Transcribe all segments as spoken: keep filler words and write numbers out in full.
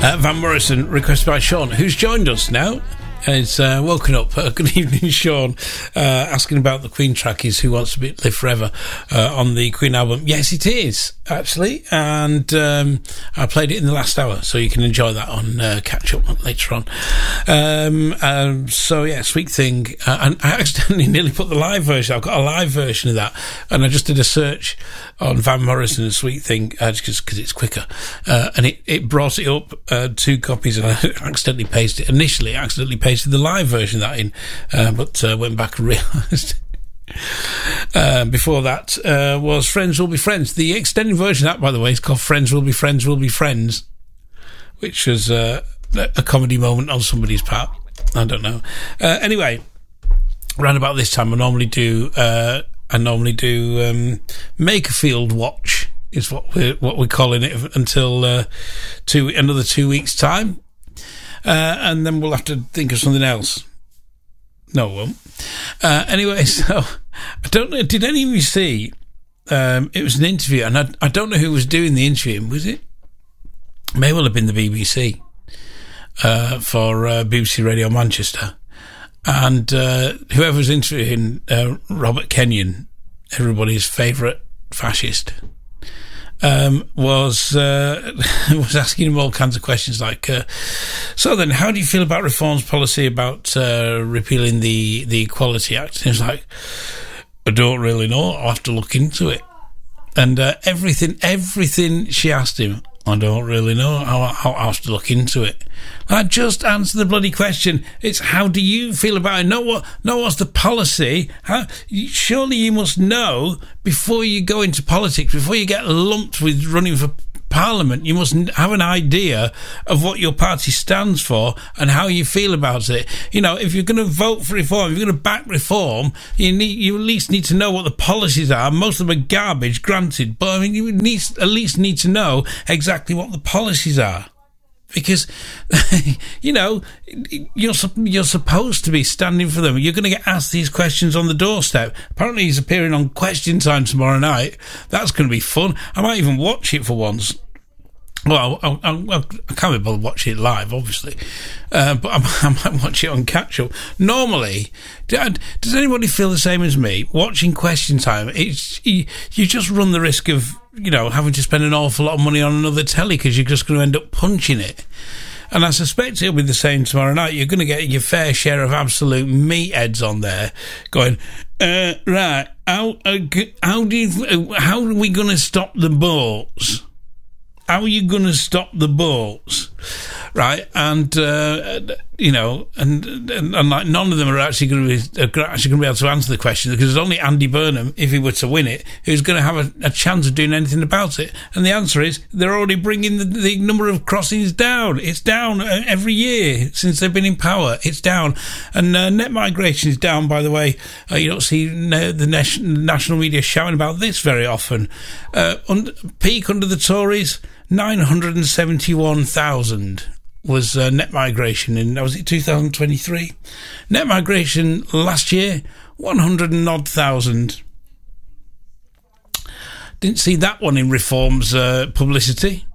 Uh, Van Morrison, requested by Sean, who's joined us now. It's uh, woken up. Uh, good evening, Sean. Uh, asking about the Queen track is Who Wants to Be, Live Forever uh, on the Queen album. Yes, it is, actually. And um, I played it in the last hour, so you can enjoy that on uh, Catch Up later on. Um, um, so, yeah, Sweet Thing. Uh, and I accidentally nearly put the live version. I've got a live version of that. And I just did a search on Van Morrison and Sweet Thing uh, just because it's quicker. Uh, and it, it brought it up, uh, two copies, and I accidentally pasted it. Initially, I accidentally pasted the live version of that in, uh, but uh, went back and realised. uh, before that uh, was Friends Will Be Friends. The extended version of that, by the way, is called Friends Will Be Friends Will Be Friends, which was uh, a comedy moment on somebody's part. I don't know. Uh, anyway, around about this time, I normally do. Uh, I normally do um, Make a Field Watch is what we're what we're calling it until uh, two another two weeks time. Uh, and then we'll have to think of something else. No, we won't. Uh, anyway, so I don't know. Did any of you see? Um, it was an interview, and I, I don't know who was doing the interview. Was it? May well have been the B B C uh, for uh, B B C Radio Manchester, and uh, whoever was interviewing uh, Robert Kenyon, everybody's favourite fascist. Um, was uh, was asking him all kinds of questions like, uh, so then, how do you feel about Reform's policy about uh, repealing the, the Equality Act? And he was like, I don't really know. I'll have to look into it. And uh, everything, everything she asked him, I don't really know. I'll, I'll have to look into it. Like, just answer the bloody question. It's how do you feel about it? Know what? Know what's the policy? How, surely you must know before you go into politics, before you get lumped with running for Parliament. You must have an idea of what your party stands for and how you feel about it. You know, if you're going to vote for reform, if you're going to back reform, you need you at least need to know what the policies are. Most of them are garbage, granted, but I mean, you need, at least need to know exactly what the policies are. Because, you know, you're you're supposed to be standing for them. You're going to get asked these questions on the doorstep. Apparently he's appearing on Question Time tomorrow night. That's going to be fun. I might even watch it for once. Well, I, I, I can't be bothered watching it live, obviously. Uh, but I, I might watch it on catch-up. Normally, does anybody feel the same as me? Watching Question Time, it's you, you just run the risk of, you know, having to spend an awful lot of money on another telly because you're just going to end up punching it. And I suspect it'll be the same tomorrow night. You're going to get your fair share of absolute meatheads on there going, uh, right, how, uh, how, do you, how are we going to stop the boats? How are you going to stop the boats? Right, and uh, you know, and, and and like none of them are actually going to be are actually going to be able to answer the question, because there's only Andy Burnham, if he were to win it, who's going to have a, a chance of doing anything about it. And the answer is they're already bringing the, the number of crossings down. It's down every year since they've been in power. It's down, and uh, net migration is down. By the way, uh, you don't see the national media shouting about this very often. Uh, un- peak under the Tories, nine hundred seventy-one thousand was uh, net migration in, was it two thousand twenty-three? Net migration last year, one hundred and odd thousand. Didn't see that one in Reform's uh, publicity.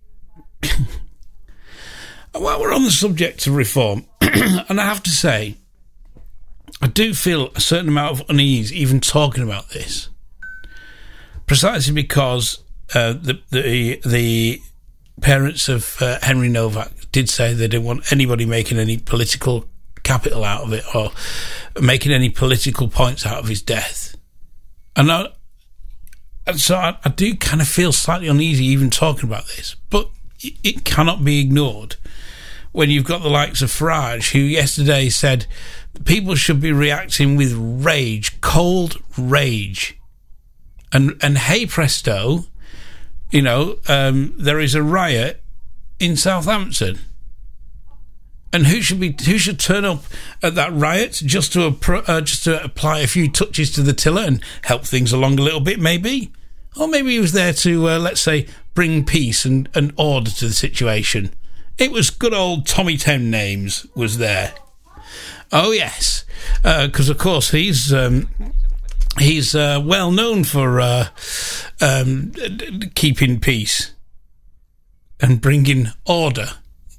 While we're on the subject of Reform, and I have to say, I do feel a certain amount of unease even talking about this, precisely because uh, the the the parents of uh, Henry Novak did say they didn't want anybody making any political capital out of it or making any political points out of his death. And, I, and so I, I do kind of feel slightly uneasy even talking about this, but it, it cannot be ignored when you've got the likes of Farage, who yesterday said people should be reacting with rage, cold rage. And, and hey presto, you know, um, there is a riot in Southampton, and who should be who should turn up at that riot just to uh, just to apply a few touches to the tiller and help things along a little bit, maybe, or maybe he was there to uh, let's say bring peace and, and order to the situation. It was good old Tommy Ten Names was there. Oh yes, because uh, of course he's. Um, He's uh, well known for uh, um, keeping peace and bringing order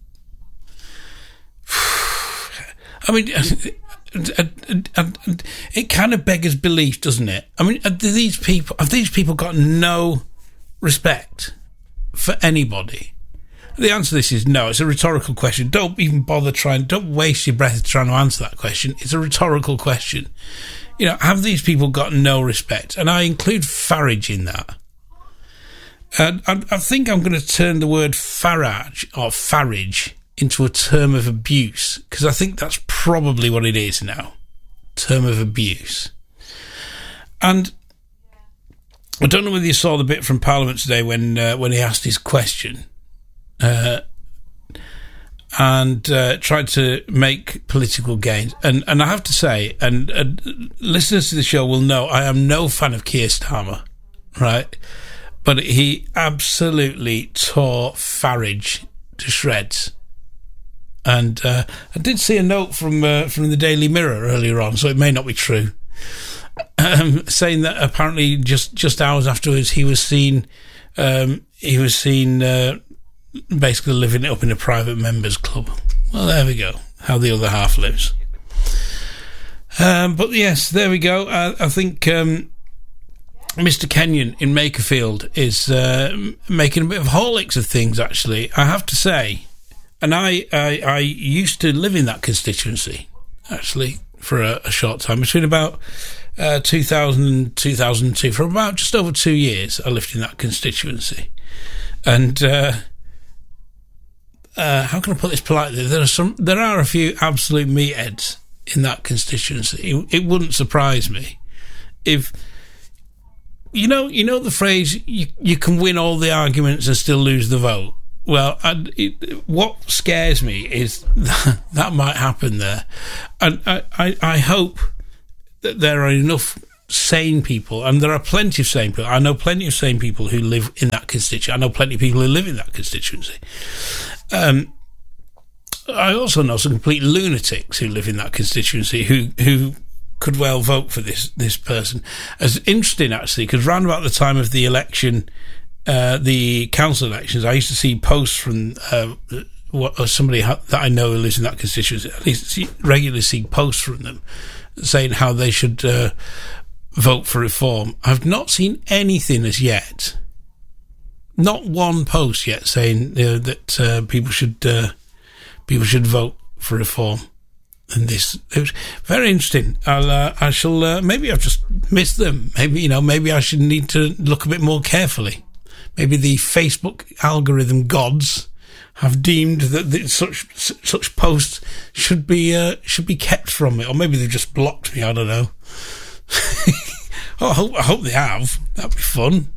I mean, it kind of beggars belief, doesn't it? I mean, do these people have these people got no respect for anybody? The answer to this is no. It's a rhetorical question. Don't even bother trying. Don't waste your breath trying to answer that question. It's a rhetorical question. You know, have these people got no respect? And I include Farage in that. And I, I think I'm going to turn the word Farage or Farage into a term of abuse, because I think that's probably what it is now. Term of abuse. And I don't know whether you saw the bit from Parliament today when uh, when he asked his question. Uh, and uh, tried to make political gains. And and I have to say, and uh, listeners to the show will know, I am no fan of Keir Starmer, right? But he absolutely tore Farage to shreds. And uh, I did see a note from uh, from the Daily Mirror earlier on, so it may not be true, um, saying that apparently just, just hours afterwards he was seen um, he was seen. Uh, basically living it up in a private members club. Well, there we go. How the other half lives. Um, but yes, there we go. I, I think um, Mister Kenyon in Makerfield is uh, making a bit of holics of things, actually, I have to say. And I, I, I used to live in that constituency, actually, for a, a short time. Between about uh, two thousand and two thousand two, for about just over two years, I lived in that constituency. And... Uh, Uh, how can I put this politely? There are some, there are a few absolute meatheads in that constituency. It, it wouldn't surprise me if, you know, you know the phrase, you, you can win all the arguments and still lose the vote. Well, I, it, what scares me is that, that might happen there. And I, I, I hope that there are enough sane people, and there are plenty of sane people. I know plenty of sane people who live in that constituency. I know plenty of people who live in that constituency. Um, I also know some complete lunatics who live in that constituency who who could well vote for this this person. It's interesting, actually, because round about the time of the election, uh, the council elections, I used to see posts from uh, what, somebody that I know who lives in that constituency. At least see, regularly see posts from them saying how they should uh, vote for reform. I've not seen anything as yet. Not one post yet saying uh, that uh, people should uh, people should vote for reform. And this, it was very interesting. I'll uh, I shall uh, maybe I've just missed them. Maybe you know maybe I should need to look a bit more carefully. Maybe the Facebook algorithm gods have deemed that, that such such posts should be uh, should be kept from it, or maybe they've just blocked me. I don't know. oh, I hope I hope they have. That'd be fun.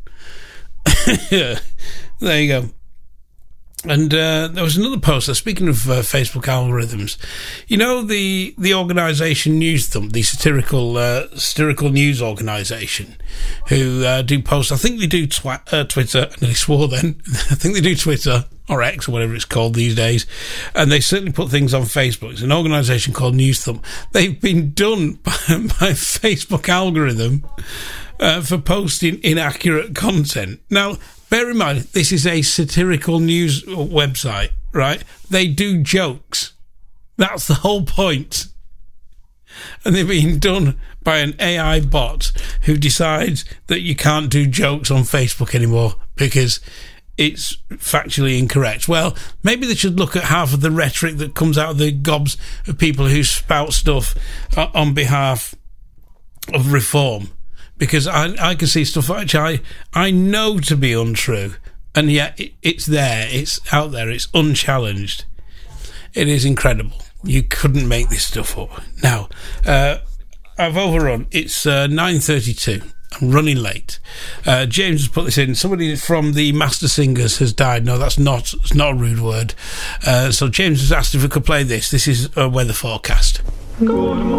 There you go. And uh, there was another poster. Speaking of uh, Facebook algorithms, you know the the organisation Newsthump, the satirical uh, satirical news organisation, who uh, do posts. I think they do twa- uh, Twitter. And they swore then. I think they do Twitter or X or whatever it's called these days, and they certainly put things on Facebook. It's an organisation called Newsthump. They've been done by, by Facebook algorithm uh, for posting inaccurate content. Now, bear in mind, this is a satirical news website, right? They do jokes. That's the whole point. And they're being done by an A I bot who decides that you can't do jokes on Facebook anymore because it's factually incorrect. Well, maybe they should look at half of the rhetoric that comes out of the gobs of people who spout stuff on behalf of reform. Because I, I can see stuff which I, I know to be untrue, and yet it, it's there, it's out there, it's unchallenged. It is incredible. You couldn't make this stuff up. Now, uh, I've overrun. It's uh, nine thirty-two. I'm running late. Uh, James has put this in. Somebody from the Master Singers has died. No, that's not, it's not a rude word. Uh, so James has asked if we could play this. This is a weather forecast. Good morning.